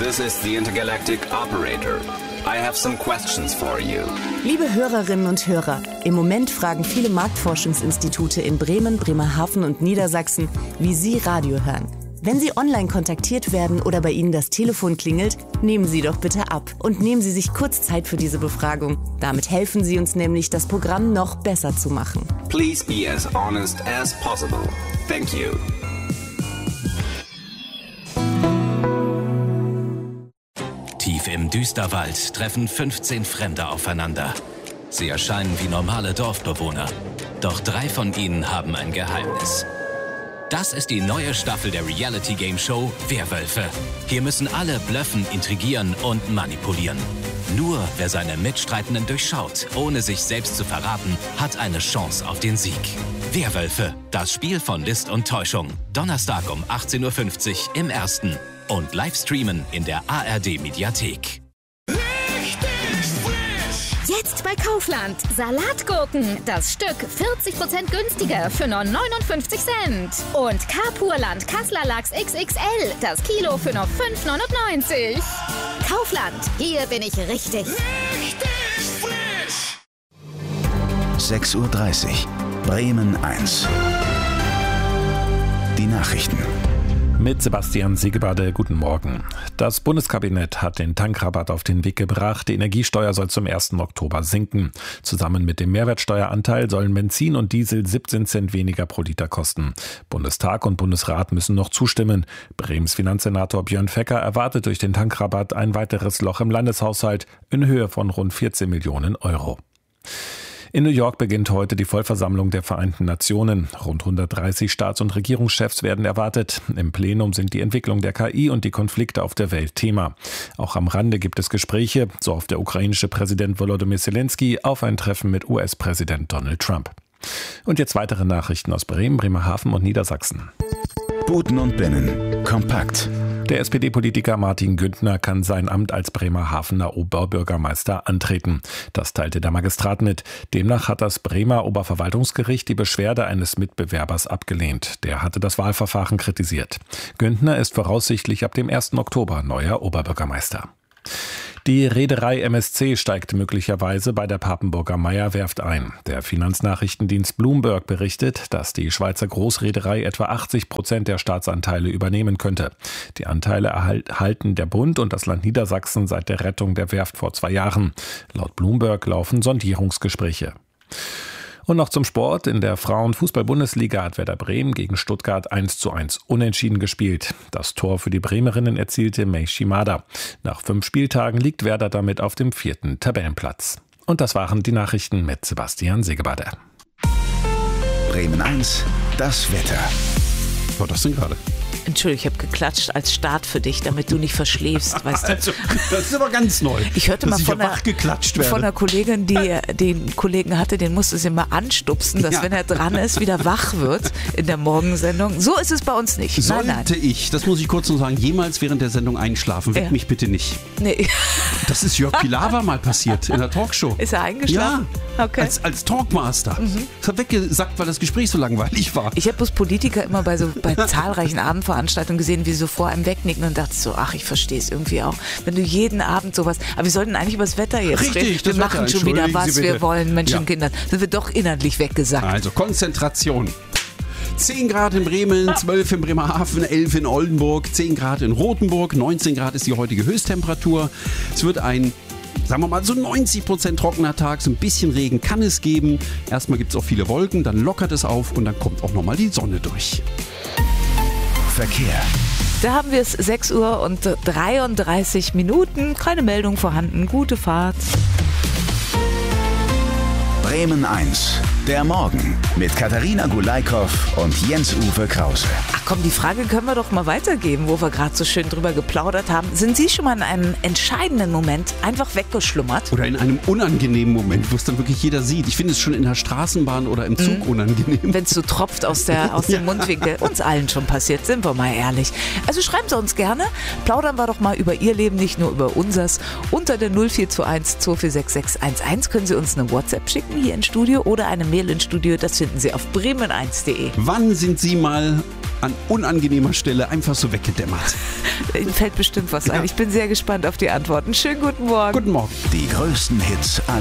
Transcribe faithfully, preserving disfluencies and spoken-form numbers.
This is the Intergalactic Operator. I have some questions for you. Liebe Hörerinnen und Hörer, im Moment fragen viele Marktforschungsinstitute in Bremen, Bremerhaven und Niedersachsen, wie Sie Radio hören. Wenn Sie online kontaktiert werden oder bei Ihnen das Telefon klingelt, nehmen Sie doch bitte ab und nehmen Sie sich kurz Zeit für diese Befragung. Damit helfen Sie uns nämlich, das Programm noch besser zu machen. Please be as honest as possible. Thank you. Tief im Düsterwald treffen fünfzehn Fremde aufeinander. Sie erscheinen wie normale Dorfbewohner. Doch drei von ihnen haben ein Geheimnis. Das ist die neue Staffel der Reality-Game-Show Werwölfe. Hier müssen alle bluffen, intrigieren und manipulieren. Nur wer seine Mitstreitenden durchschaut, ohne sich selbst zu verraten, hat eine Chance auf den Sieg. Werwölfe, das Spiel von List und Täuschung. Donnerstag um achtzehn Uhr fünfzig im Ersten. Und Livestreamen in der A R D-Mediathek. Jetzt bei Kaufland. Salatgurken. Das Stück vierzig Prozent günstiger für nur neunundfünfzig Cent. Und Carpurland Kassler Lachs X X L. Das Kilo für nur fünf neunundneunzig. Kaufland. Hier bin ich richtig. Richtig frisch. sechs Uhr dreißig. Bremen eins. Die Nachrichten. Mit Sebastian Siegebade, guten Morgen. Das Bundeskabinett hat den Tankrabatt auf den Weg gebracht. Die Energiesteuer soll zum ersten Oktober sinken. Zusammen mit dem Mehrwertsteueranteil sollen Benzin und Diesel siebzehn Cent weniger pro Liter kosten. Bundestag und Bundesrat müssen noch zustimmen. Bremens Finanzsenator Björn Fecker erwartet durch den Tankrabatt ein weiteres Loch im Landeshaushalt in Höhe von rund vierzehn Millionen Euro. In New York beginnt heute die Vollversammlung der Vereinten Nationen. Rund hundertdreißig Staats- und Regierungschefs werden erwartet. Im Plenum sind die Entwicklung der K I und die Konflikte auf der Welt Thema. Auch am Rande gibt es Gespräche, so hofft der ukrainische Präsident Volodymyr Zelensky auf ein Treffen mit U S-Präsident Donald Trump. Und jetzt weitere Nachrichten aus Bremen, Bremerhaven und Niedersachsen. Buten und Binnen. Kompakt. Der S P D-Politiker Martin Güntner kann sein Amt als Bremerhavener Oberbürgermeister antreten. Das teilte der Magistrat mit. Demnach hat das Bremer Oberverwaltungsgericht die Beschwerde eines Mitbewerbers abgelehnt. Der hatte das Wahlverfahren kritisiert. Güntner ist voraussichtlich ab dem ersten Oktober neuer Oberbürgermeister. Die Reederei M S C steigt möglicherweise bei der Papenburger Meyer-Werft ein. Der Finanznachrichtendienst Bloomberg berichtet, dass die Schweizer Großreederei etwa achtzig Prozent der Staatsanteile übernehmen könnte. Die Anteile erhalten der Bund und das Land Niedersachsen seit der Rettung der Werft vor zwei Jahren. Laut Bloomberg laufen Sondierungsgespräche. Und noch zum Sport. In der Frauenfußball-Bundesliga hat Werder Bremen gegen Stuttgart eins zu eins unentschieden gespielt. Das Tor für die Bremerinnen erzielte Mei Shimada. Nach fünf Spieltagen liegt Werder damit auf dem vierten Tabellenplatz. Und das waren die Nachrichten mit Sebastian Segebade. Bremen eins, das Wetter. Was war das denn gerade? Entschuldigung, ich habe geklatscht als Start für dich, damit du nicht verschläfst, weißt du? Also, das ist aber ganz neu. Ich hörte mal von einer, von einer Kollegin, die den Kollegen hatte, den musste sie mal anstupsen, dass ja. wenn er dran ist, wieder wach wird in der Morgensendung. So ist es bei uns nicht. Sollte nein, nein. ich, das muss ich kurz noch sagen, jemals während der Sendung einschlafen, weck ja. mich bitte nicht. Nee. Das ist Jörg Pilawa mal passiert in der Talkshow. Ist er eingeschlafen? Ja, okay. als, als Talkmaster. Mhm. Das hat weggesackt, weil das Gespräch so langweilig war. Ich habe bloß Politiker immer bei so bei zahlreichen Abendveranstaltungen gesehen, wie sie so vor einem wegnicken und dachte so, ach, ich verstehe es irgendwie auch. Wenn du jeden Abend sowas, aber wir sollten eigentlich über das Wetter jetzt Richtig, reden. Wir das machen Wetter. schon wieder, was wir wollen, Menschen und Kindern. Sind wir doch inhaltlich weggesackt. Also Konzentration. zehn Grad in Bremen, zwölf in Bremerhaven, elf in Oldenburg, zehn Grad in Rothenburg, neunzehn Grad ist die heutige Höchsttemperatur. Es wird ein, sagen wir mal, so neunzig Prozent trockener Tag, so ein bisschen Regen kann es geben. Erstmal gibt es auch viele Wolken, dann lockert es auf und dann kommt auch nochmal die Sonne durch. Verkehr. Da haben wir es sechs Uhr und dreiunddreißig Minuten. Keine Meldung vorhanden. Gute Fahrt. Bremen eins. Der Morgen mit Katharina Gulaikow und Jens-Uwe Krause. Ach komm, die Frage können wir doch mal weitergeben, wo wir gerade so schön drüber geplaudert haben. Sind Sie schon mal in einem entscheidenden Moment einfach weggeschlummert? Oder in einem unangenehmen Moment, wo es dann wirklich jeder sieht. Ich finde es schon in der Straßenbahn oder im Zug mhm. unangenehm. Wenn es so tropft aus, der, aus dem ja. Mundwinkel. Uns allen schon passiert, sind wir mal ehrlich. Also schreiben Sie uns gerne. Plaudern wir doch mal über Ihr Leben, nicht nur über unsers. Unter der null vier zwei eins zwei vier sechs sechs eins eins können Sie uns eine WhatsApp schicken hier ins Studio oder eine Mail ins Studio. Das finden Sie auf bremen eins punkt de. Wann sind Sie mal an unangenehmer Stelle einfach so weggedämmert? Ihnen fällt bestimmt was Ja. ein. Ich bin sehr gespannt auf die Antworten. Schönen guten Morgen. Guten Morgen. Die größten Hits aller